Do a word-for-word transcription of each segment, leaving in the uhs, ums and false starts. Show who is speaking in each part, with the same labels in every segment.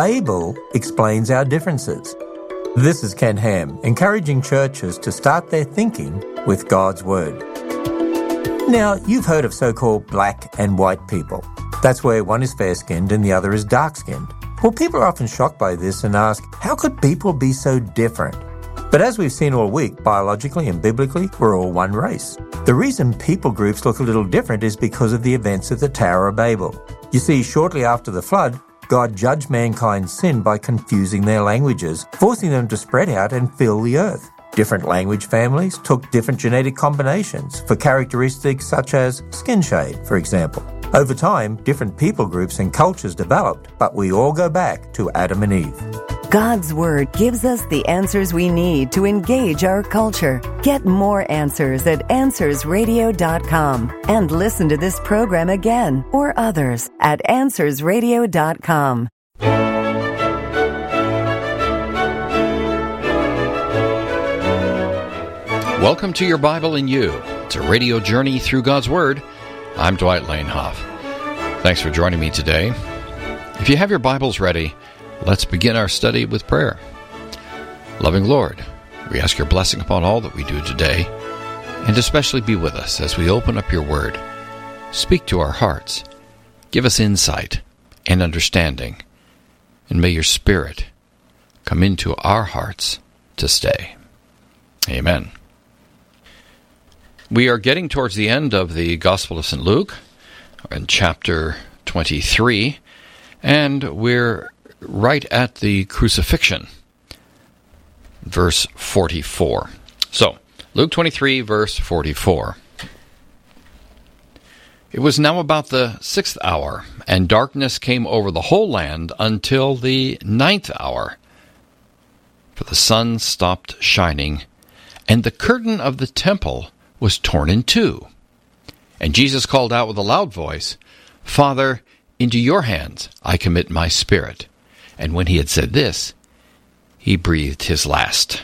Speaker 1: Babel explains our differences. This is Ken Ham, encouraging churches to start their thinking with God's Word. Now, you've heard of so-called black and white people. That's where one is fair-skinned and the other is dark-skinned. Well, people are often shocked by this and ask, how could people be so different? But as we've seen all week, biologically and biblically, we're all one race. The reason people groups look a little different is because of the events of the Tower of Babel. You see, shortly after the flood, God judged mankind's sin by confusing their languages, forcing them to spread out and fill the earth. Different language families took different genetic combinations for characteristics such as skin shade, for example. Over time, different people groups and cultures developed, but we all go back to Adam and Eve.
Speaker 2: God's Word gives us the answers we need to engage our culture. Get more answers at answers radio dot com and listen to this program again or others at answers radio dot com.
Speaker 3: Welcome to Your Bible in You. It's a radio journey through God's Word. I'm Dwight Lanehoff. Thanks for joining me today. If you have your Bibles ready, let's begin our study with prayer. Loving Lord, we ask your blessing upon all that we do today, and especially be with us as we open up your Word. Speak to our hearts. Give us insight and understanding, and may your Spirit come into our hearts to stay. Amen. We are getting towards the end of the Gospel of Saint Luke, in chapter twenty-three, and we're right at the crucifixion, verse forty-four. So, Luke twenty-three, verse forty-four. It was now about the sixth hour, and darkness came over the whole land until the ninth hour. For the sun stopped shining, and the curtain of the temple was torn in two. And Jesus called out with a loud voice, Father, into your hands I commit my spirit. And when he had said this, he breathed his last.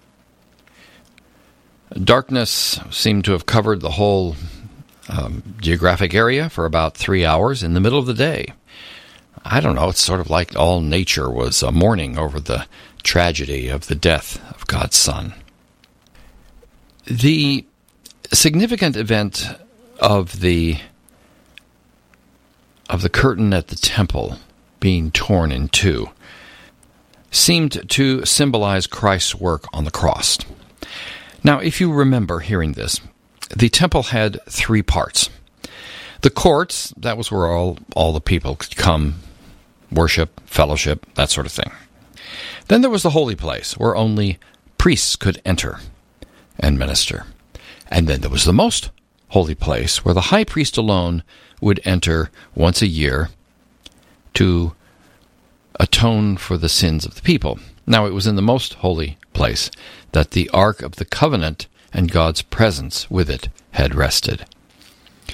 Speaker 3: Darkness seemed to have covered the whole um, geographic area for about three hours in the middle of the day. I don't know, it's sort of like all nature was uh, mourning over the tragedy of the death of God's Son. The significant event of the of the curtain at the temple being torn in two seemed to symbolize Christ's work on the cross. Now, if you remember hearing this, the temple had three parts. The courts, that was where all, all the people could come, worship, fellowship, that sort of thing. Then there was the holy place, where only priests could enter and minister. And then there was the most holy place, where the high priest alone would enter once a year to atone for the sins of the people. Now, it was in the most holy place that the Ark of the Covenant and God's presence with it had rested.